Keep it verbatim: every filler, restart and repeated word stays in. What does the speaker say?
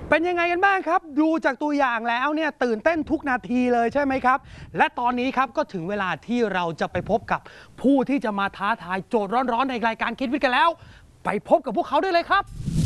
เป็นยังไงกันบ้างครับดูจากตัวอย่างแล้วเนี่ยตื่นเต้นทุกนาทีเลยใช่ไหมครับและตอนนี้ครับก็ถึงเวลาที่เราจะไปพบกับผู้ที่จะมาท้าทายโจทย์ร้อนๆในรายการคิดวิทย์กันแล้วไปพบกับพวกเขาได้เลยครับ